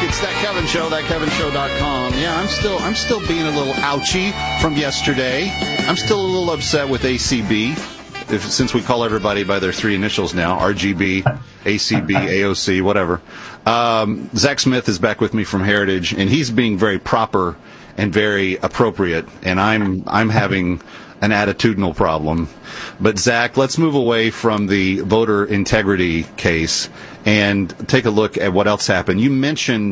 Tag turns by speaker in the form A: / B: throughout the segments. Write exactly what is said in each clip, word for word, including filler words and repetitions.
A: It's That Kevin Show, that kevin show dot com. Yeah, I'm still I'm still being a little ouchy from yesterday. I'm still a little upset with A C B, if, since we call everybody by their three initials now, R G B, A C B, A O C, whatever. Um, Zach Smith is back with me from Heritage, and he's being very proper and very appropriate, and I'm I'm having an attitudinal problem. But Zach, let's move away from the voter integrity case and take a look at what else happened. You mentioned,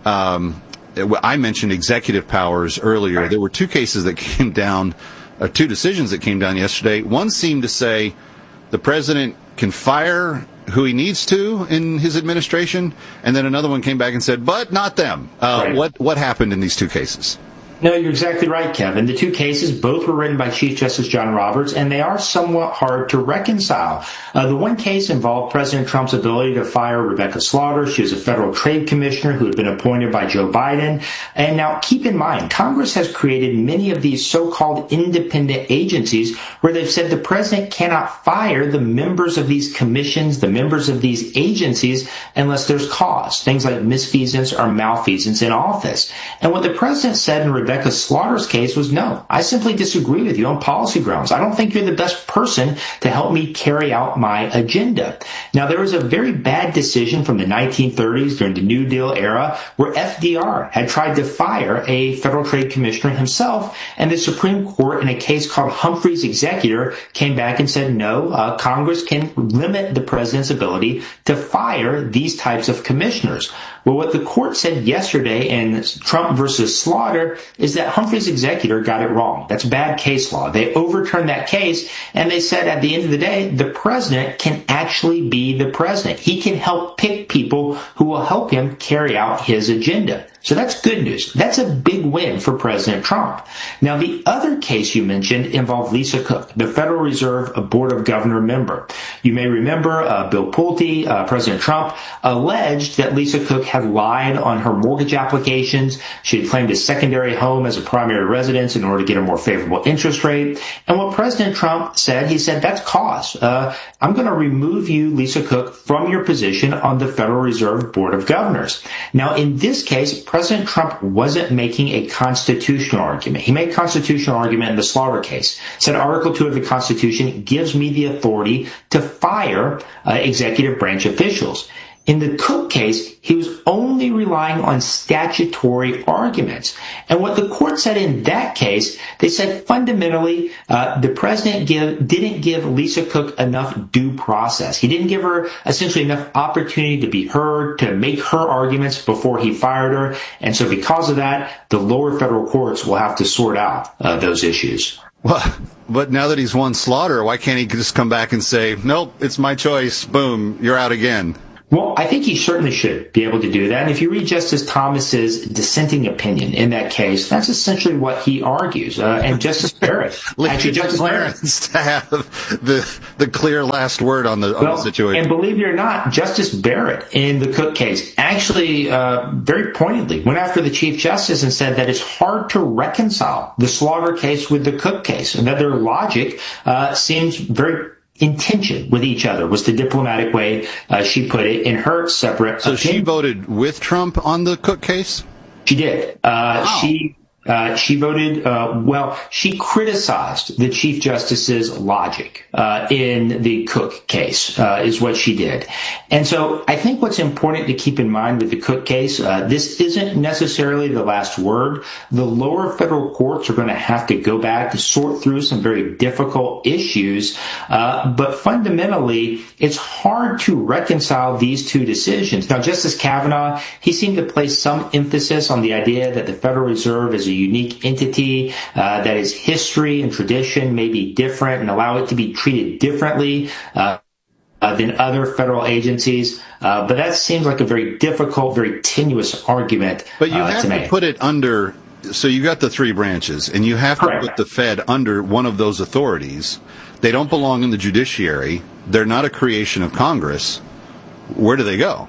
A: um, I mentioned executive powers earlier. There were two cases that came down, or two decisions that came down yesterday. One seemed to say the president can fire who he needs to in his administration, and then another one came back and said, but not them. Uh, right. What what happened in these two cases?
B: No, you're exactly right, Kevin. The two cases, both were written by Chief Justice John Roberts, and they are somewhat hard to reconcile. Uh, the one case involved President Trump's ability to fire Rebecca Slaughter. She was a federal trade commissioner who had been appointed by Joe Biden. And now, keep in mind, Congress has created many of these so-called independent agencies where they've said the president cannot fire the members of these commissions, the members of these agencies, unless there's cause, things like misfeasance or malfeasance in office. And what the president said in Rebecca Slaughter's case was, no, I simply disagree with you on policy grounds. I don't think you're the best person to help me carry out my agenda. Now, there was a very bad decision from the nineteen thirties during the New Deal era where F D R had tried to fire a federal trade commissioner himself, and the Supreme Court, in a case called Humphrey's Executor, came back and said, no, uh, Congress can limit the president's ability to fire these types of commissioners. Well, what the court said yesterday in Trump versus Slaughter is that Humphrey's Executor got it wrong. That's bad case law. They overturned that case, and they said at the end of the day, the president can actually be the president. He can help pick people who will help him carry out his agenda. So that's good news. That's a big win for President Trump. Now, the other case you mentioned involved Lisa Cook, the Federal Reserve Board of Governor member. You may remember uh, Bill Pulte, uh, President Trump, alleged that Lisa Cook had lied on her mortgage applications. She had claimed a secondary home as a primary residence in order to get a more favorable interest rate. And what President Trump said, he said, that's cause. Uh, I'm going to remove you, Lisa Cook, from your position on the Federal Reserve Board of Governors. Now, in this case, President Trump wasn't making a constitutional argument. He made a constitutional argument in the Slaughter case. Said Article two of the Constitution gives me the authority to fire uh, executive branch officials. In the Cook case, he was only relying on statutory arguments. And what the court said in that case, they said fundamentally uh, the president give, didn't give Lisa Cook enough due process. He didn't give her essentially enough opportunity to be heard, to make her arguments before he fired her. And so because of that, the lower federal courts will have to sort out uh, those issues.
A: Well, but now that he's won Slaughter, why can't he just come back and say, nope, it's my choice, boom, you're out again?
B: Well, I think he certainly should be able to do that. And if you read Justice Thomas's dissenting opinion in that case, that's essentially what he argues. Uh, and Justice Barrett, actually, Justice
A: Clarence to have the the clear last word on the, on
B: well,
A: the situation.
B: And believe it or not, Justice Barrett in the Cook case actually uh, very pointedly went after the Chief Justice and said that it's hard to reconcile the Slaughter case with the Cook case, and that their logic uh, seems very in tension with each other, was the diplomatic way uh, she put it in her separate
A: So
B: opinion.
A: She voted with Trump on the Cook case?
B: She did. Uh,
A: wow.
B: She uh, she voted, uh, well, she criticized the Chief Justice's logic uh, in the Cook case, uh, is what she did. And so I think what's important to keep in mind with the Cook case, uh, this isn't necessarily the last word. The lower federal courts are going to have to go back to sort through some very difficult issues. Uh, but fundamentally, it's hard to reconcile these two decisions. Now, Justice Kavanaugh, he seemed to place some emphasis on the idea that the Federal Reserve is a unique entity, uh, that its history and tradition may be different and allow it to be treated differently uh, uh, than other federal agencies. Uh, but that seems like a very difficult, very tenuous argument
A: But you
B: uh,
A: have
B: to,
A: to
B: make.
A: put it under, so you got the three branches, and you have to
B: Correct.
A: put the Fed under one of those authorities. They don't belong in the judiciary. They're not a creation of Congress. Where do they go?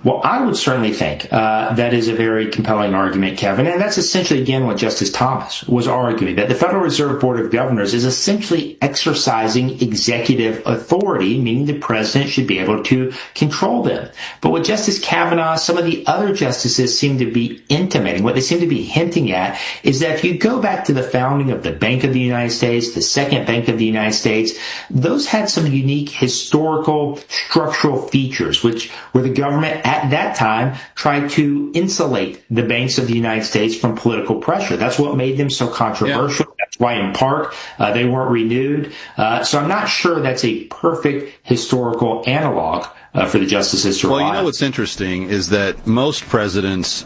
B: Well, I would certainly think uh, that is a very compelling argument, Kevin. And that's essentially, again, what Justice Thomas was arguing, that the Federal Reserve Board of Governors is essentially exercising executive authority, meaning the president should be able to control them. But what Justice Kavanaugh, some of the other justices seem to be intimating, what they seem to be hinting at, is that if you go back to the founding of the Bank of the United States, the Second Bank of the United States, those had some unique historical structural features, which where the government at that time tried to insulate the banks of the United States from political pressure. That's what made them so controversial. Yeah. That's why, in part, uh, they weren't renewed. Uh, so I'm not sure that's a perfect historical analog uh, for the justices to rely on.
A: Well, you know what's interesting is that most presidents,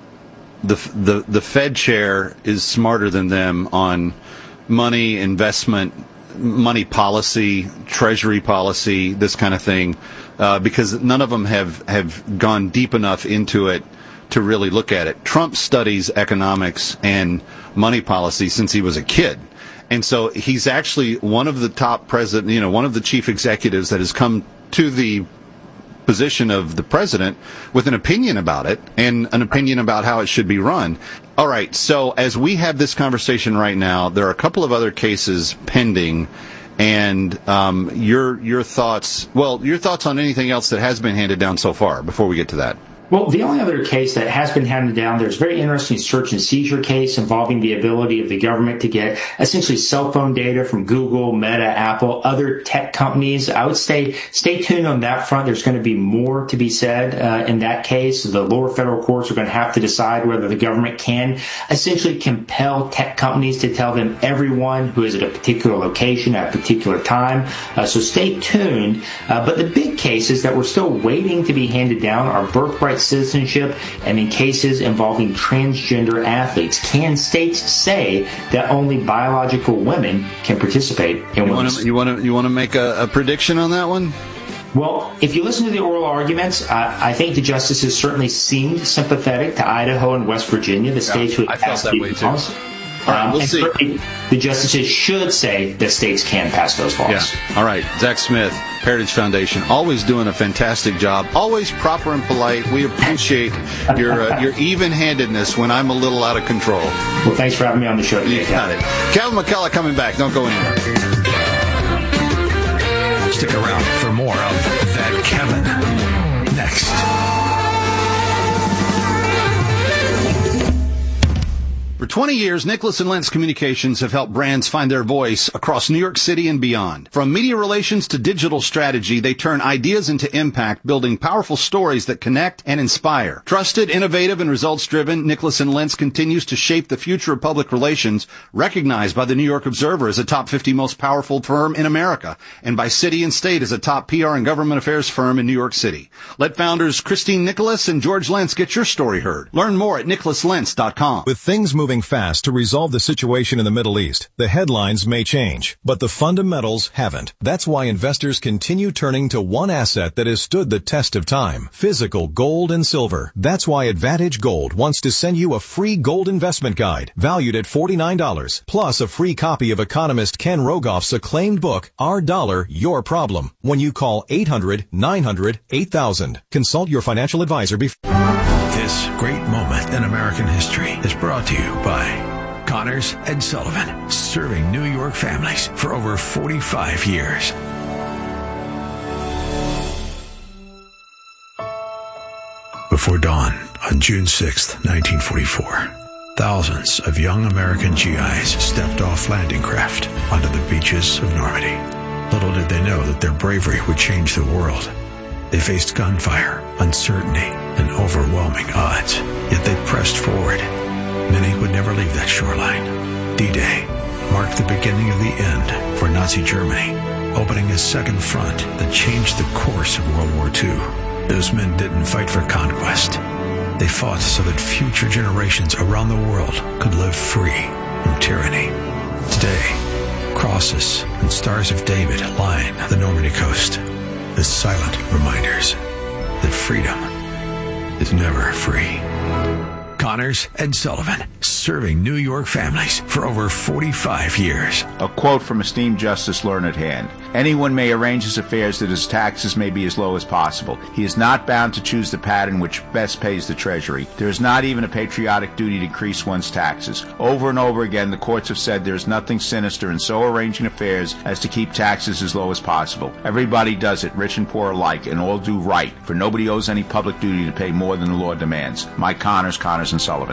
A: the the the Fed chair is smarter than them on money, investment, money policy, treasury policy, this kind of thing. Uh, because none of them have, have gone deep enough into it to really look at it. Trump studies economics and money policy since he was a kid. And so he's actually one of the top president, you know, one of the chief executives that has come to the position of the president with an opinion about it and an opinion about how it should be run. All right. So as we have this conversation right now, there are a couple of other cases pending. And um, your your thoughts, well, your thoughts on anything else that has been handed down so far before we get to that.
B: Well, the only other case that has been handed down, there's a very interesting search and seizure case involving the ability of the government to get essentially cell phone data from Google, Meta, Apple, other tech companies. I would say stay tuned on that front. There's going to be more to be said uh, in that case. The lower federal courts are going to have to decide whether the government can essentially compel tech companies to tell them everyone who is at a particular location at a particular time. Uh, so stay tuned. Uh, but the big cases that we're still waiting to be handed down are birthright citizenship, and in cases involving transgender athletes. Can states say that only biological women can participate in
A: you women's? Wanna, you want to you want to make a, a prediction on that one?
B: Well, if you listen to the oral arguments, I, I think the justices certainly seemed sympathetic to Idaho and West Virginia, the yeah, states who
A: I felt that way too.
B: Laws.
A: All right, we'll
B: um,
A: see.
B: The justices should say that states can pass those laws.
A: Yeah. All right. Zach Smith, Heritage Foundation, always doing a fantastic job. Always proper and polite. We appreciate your uh, your even-handedness when I'm a little out of control.
B: Well, thanks for having me on the show today.
A: You got it. Kevin McCullough coming back. Don't go anywhere.
C: Stick around for more of That Kevin next.
A: For twenty years, Nicholas and Lentz Communications have helped brands find their voice across New York City and beyond. From media relations to digital strategy, they turn ideas into impact, building powerful stories that connect and inspire. Trusted, innovative, and results-driven, Nicholas and Lentz continues to shape the future of public relations, recognized by the New York Observer as a top fifty most powerful firm in America, and by City and State as a top P R and government affairs firm in New York City. Let founders Christine Nicholas and George Lentz get your story heard. Learn more at nicholas lentz dot com.
D: With things moving fast to resolve the situation in the Middle East, the headlines may change, but the fundamentals haven't. That's why investors continue turning to one asset that has stood the test of time: physical gold and silver. That's why Advantage Gold wants to send you a free gold investment guide valued at forty-nine dollars, plus a free copy of economist Ken Rogoff's acclaimed book, Our Dollar, Your Problem, when you call eight hundred, nine hundred, eight thousand. Consult your financial advisor before.
C: This great moment in American history is brought to you by Connors and Sullivan, serving New York families for over forty-five years. Before dawn on June sixth, nineteen forty-four, thousands of young American G Is stepped off landing craft onto the beaches of Normandy. Little did they know that their bravery would change the world. They faced gunfire, uncertainty, and overwhelming odds, yet they pressed forward. Many would never leave that shoreline. D-Day marked the beginning of the end for Nazi Germany, opening a second front that changed the course of World War Two. Those men didn't fight for conquest. They fought so that future generations around the world could live free from tyranny. Today, crosses and stars of David line the Normandy coast as silent reminders that freedom is never free. Connors and Sullivan. serving New York families for over forty-five years.
E: A quote from esteemed Justice Learned Hand. Anyone may arrange his affairs that his taxes may be as low as possible. He is not bound to choose the pattern which best pays the Treasury. There is not even a patriotic duty to increase one's taxes. Over and over again, the courts have said there is nothing sinister in so arranging affairs as to keep taxes as low as possible. Everybody does it, rich and poor alike, and all do right, for nobody owes any public duty to pay more than the law demands. Mike Connors, Connors and Sullivan.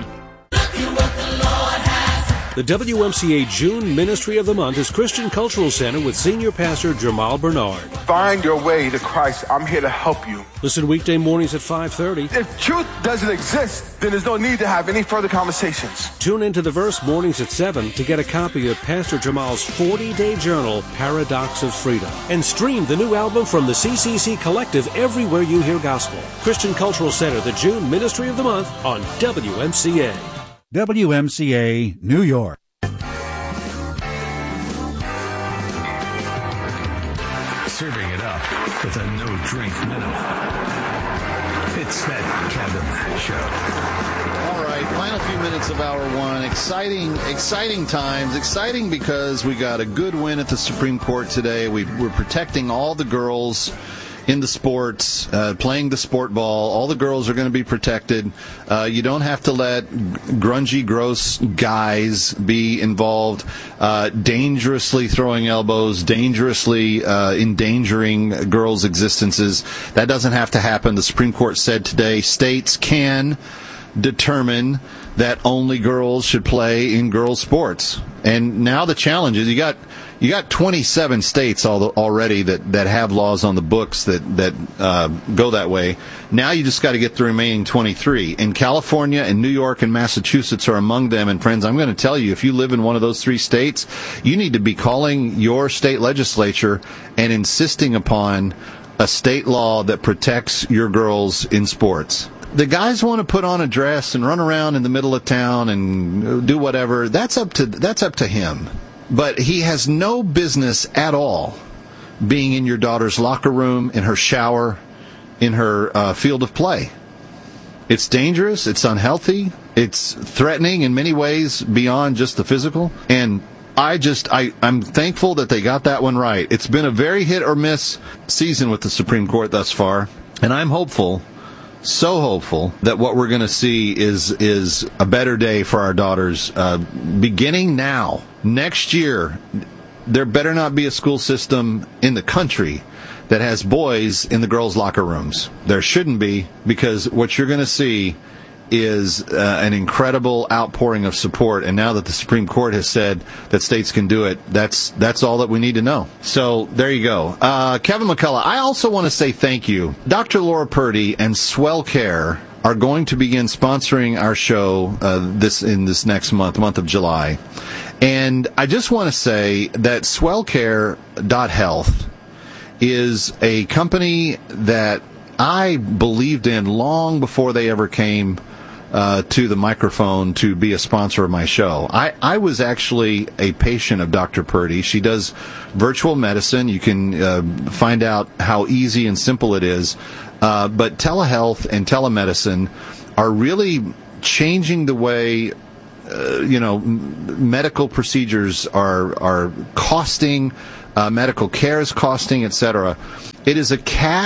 F: The W M C A June Ministry of the Month is Christian Cultural Center with Senior Pastor Jamal Bernard.
G: Find your way to Christ. I'm here to help you.
F: Listen weekday mornings at five thirty.
G: If truth doesn't exist, then there's no need to have any further conversations.
F: Tune into The Verse mornings at seven to get a copy of Pastor Jamal's forty-day journal, Paradox of Freedom. And stream the new album from the C C C Collective everywhere you hear gospel. Christian Cultural Center, the June Ministry of the Month on W M C A.
H: W M C A, New York.
C: Serving it up with a no-drink minimum. It's that Kevin Show.
A: All right, final few minutes of hour one. Exciting, exciting times. Exciting because we got a good win at the Supreme Court today. We, we're protecting all the girls in the sports, uh, playing the sport ball. All the girls are going to be protected. Uh, you don't have to let grungy, gross guys be involved, uh, dangerously throwing elbows, dangerously uh, endangering girls' existences. That doesn't have to happen. The Supreme Court said today states can determine that only girls should play in girls' sports. And now the challenge is you got you got twenty-seven states all already that, that have laws on the books that that uh, go that way. Now you just got to get the remaining twenty-three. And California and New York and Massachusetts are among them. And friends, I'm going to tell you, if you live in one of those three states, you need to be calling your state legislature and insisting upon a state law that protects your girls in sports. The guys want to put on a dress and run around in the middle of town and do whatever. That's up to that's up to him. But he has no business at all being in your daughter's locker room, in her shower, in her uh, field of play. It's dangerous. It's unhealthy. It's threatening in many ways beyond just the physical. And I just, I, I'm thankful that they got that one right. It's been a very hit or miss season with the Supreme Court thus far. And I'm hopeful, so hopeful, that what we're going to see is is a better day for our daughters uh, beginning now. Next year, there better not be a school system in the country that has boys in the girls' locker rooms. There shouldn't be, because what you're going to see is uh, an incredible outpouring of support. And now that the Supreme Court has said that states can do it, that's that's all that we need to know. So there you go. Uh, Kevin McCullough, I also want to say thank you. Doctor Laura Purdy and Swell Care are going to begin sponsoring our show uh, this in this next month, month of July. And I just want to say that swell care dot health is a company that I believed in long before they ever came uh, to the microphone to be a sponsor of my show. I, I was actually a patient of Doctor Purdy. She does virtual medicine. You can uh, find out how easy and simple it is. Uh, but telehealth and telemedicine are really changing the way Uh, you know, m- medical procedures are are costing, uh, medical care is costing, et cetera. It is a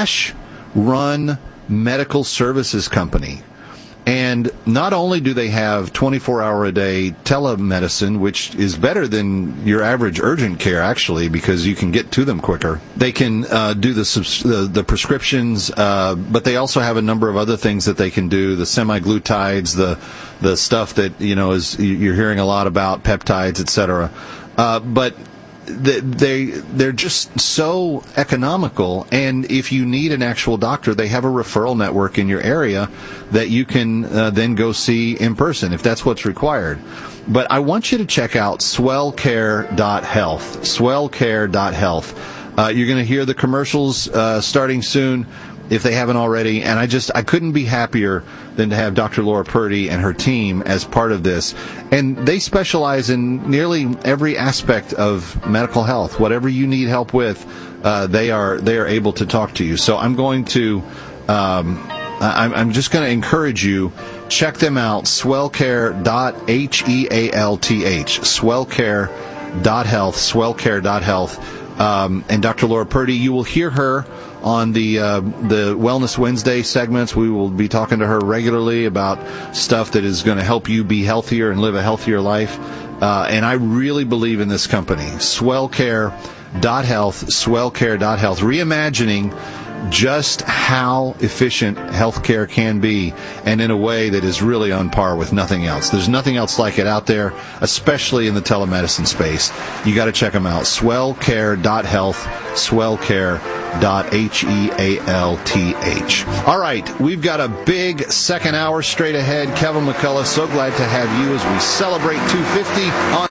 A: cash-run medical services company. And not only do they have twenty-four hour a day telemedicine, which is better than your average urgent care, actually, because you can get to them quicker. They can uh, do the, subs- the the prescriptions, uh, but they also have a number of other things that they can do. The semi-glutides, the the stuff that you know is you're hearing a lot about, peptides, et cetera. Uh, but they they're just so economical, and if you need an actual doctor, they have a referral network in your area that you can uh, then go see in person if that's what's required. But I want you to check out swell care dot health. swell care dot health. Uh, you're going to hear the commercials uh, starting soon, if they haven't already, and I just I couldn't be happier than to have Doctor Laura Purdy and her team as part of this. And they specialize in nearly every aspect of medical health. Whatever you need help with, uh, they are they are able to talk to you. So I'm going to um, I'm, I'm just going to encourage you, check them out, swellcare dot H E A L T H, swellcare dot health, swellcare dot health. Um, and Doctor Laura Purdy, you will hear her on the uh, the Wellness Wednesday segments. We will be talking to her regularly about stuff that is going to help you be healthier and live a healthier life. Uh, and I really believe in this company, swellcare dot health, swellcare dot health, reimagining just how efficient healthcare can be, and in a way that is really on par with nothing else. There's nothing else like it out there, especially in the telemedicine space. You got to check them out. swellcare dot health, swellcare dot H E A L T H. All right, we've got a big second hour straight ahead. Kevin McCullough, so glad to have you as we celebrate two fifty on